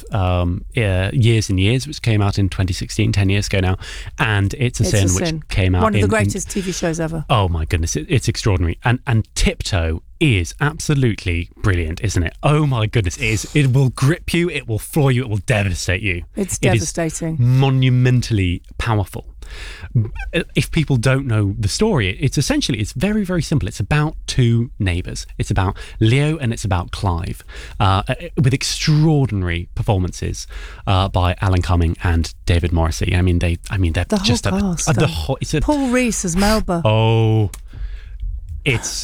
Years and Years, which came out in 2016, 10 years ago now, and It's a Sin, which came out one of the greatest TV shows ever. Oh my goodness, it's extraordinary. And Tiptoe is absolutely brilliant, isn't it? Oh my goodness, it is. It will grip you, it will floor you, it will devastate you. It's devastating. It is monumentally powerful. If people don't know the story, it's very, very simple. It's about two neighbours. It's about Leo and it's about Clive, with extraordinary performances by Alan Cumming and David Morrissey. I mean, they're the just whole cast. Paul Rees as Melba. Oh. It's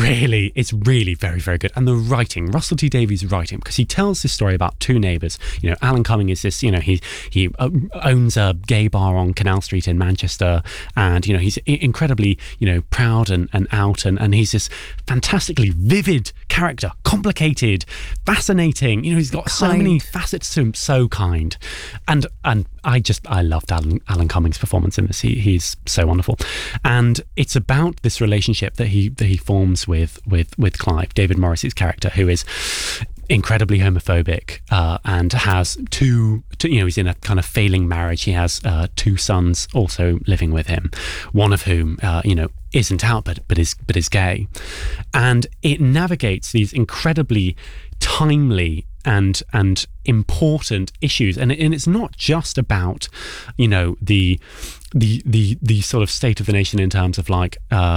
really very, very good. And the writing, Russell T Davies' writing, because he tells this story about two neighbours. You know, Alan Cumming is this, you know, he owns a gay bar on Canal Street in Manchester, and, you know, he's incredibly, you know, proud and out, and he's this fantastically vivid character, complicated, fascinating. You know, he's got so many facets to him, so kind. And I loved Alan Cumming's performance in this. He's so wonderful. And it's about this relationship that he forms with Clive, David Morrissey's character, who is incredibly homophobic and has two, you know, he's in a kind of failing marriage. He has two sons also living with him, one of whom, you know, isn't out but is gay. And it navigates these incredibly timely and important issues, and it's not just about, you know, the sort of state of the nation in terms of like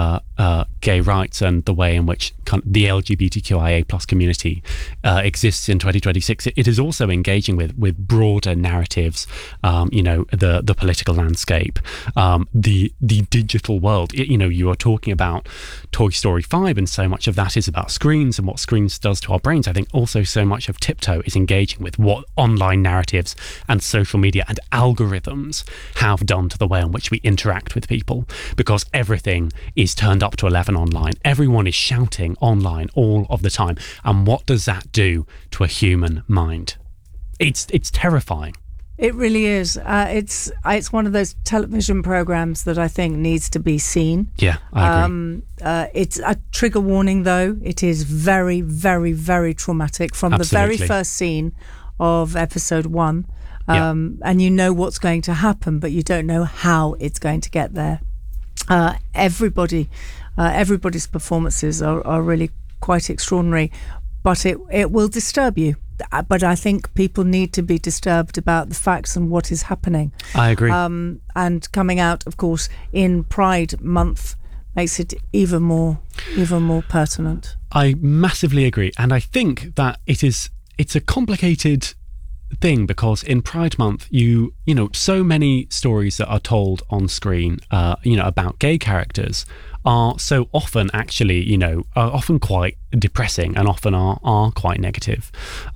gay rights and the way in which the LGBTQIA plus community exists in 2026. It is also engaging with broader narratives, you know, the political landscape, the digital world. You know, you are talking about Toy Story 5, and so much of that is about screens and what screens does to our brains. I think also so much of Tiptoe is engaging with what online narratives and social media and algorithms have done to the way in which we interact with people, because everything is turned up to 11 online. Everyone is shouting online all of the time, and what does that do to a human mind? It's terrifying. It really is. It's one of those television programs that I think needs to be seen. Yeah, I agree. It's a trigger warning, though. It is very, very, very traumatic from Absolutely. the very first scene of episode 1. And you know what's going to happen, but you don't know how it's going to get there. Everybody's performances are really quite extraordinary, but it will disturb you. But I think people need to be disturbed about the facts and what is happening. I agree. And coming out, of course, in Pride Month makes it even more pertinent. I massively agree, and I think that it's a complicated thing, because in Pride Month, you know, so many stories that are told on screen, you know, about gay characters are so often actually, you know, are often quite depressing and often are quite negative.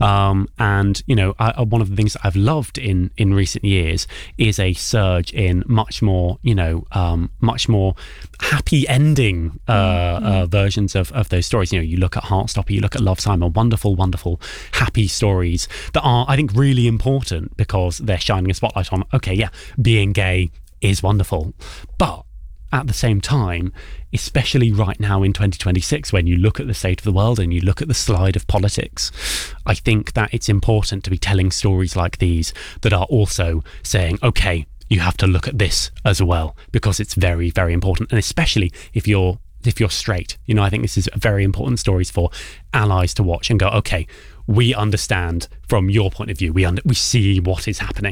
And, you know, one of the things that I've loved in recent years is a surge in much more, you know, much more happy ending versions of those stories. You know, you look at Heartstopper, you look at Love Simon, wonderful, wonderful, happy stories that are, I think, really important because they're shining a spotlight on, okay, yeah, being gay is wonderful. But at the same time, especially right now in 2026, when you look at the state of the world and you look at the slide of politics, I think that it's important to be telling stories like these that are also saying, okay, you have to look at this as well, because it's very, very important. And especially if you're straight, you know, I think this is very important stories for allies to watch and go, okay, we understand from your point of view, we see what is happening.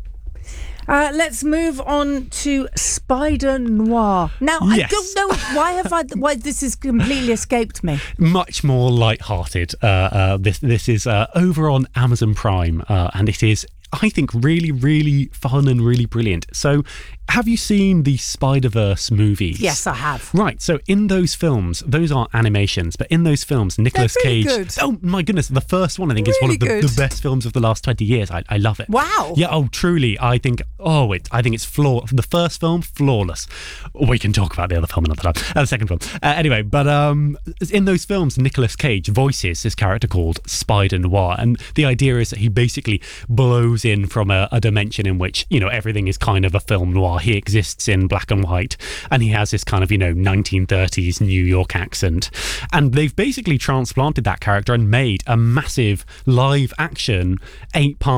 Let's move on to Spider Noir. Now, yes. I don't know why this has completely escaped me. Much more light-hearted. This is over on Amazon Prime, and it is, I think, really, really fun and really brilliant. So, have you seen the Spider-Verse movies? Yes, I have. Right, so in those films, those are animations, but in those films, Nicolas Cage... Good. Oh my goodness, the first one I think is one of the best films of the last 20 years. I love it. Wow. Yeah, oh, truly, I think it's flawless. The first film, flawless. We can talk about the other film another time. The second film. Anyway, but in those films, Nicolas Cage voices this character called Spider Noir, and the idea is that he basically blows in from a dimension in which, you know, everything is kind of a film noir. He exists in black and white, and he has this kind of, you know, 1930s New York accent, and they've basically transplanted that character and made a massive live action 8-part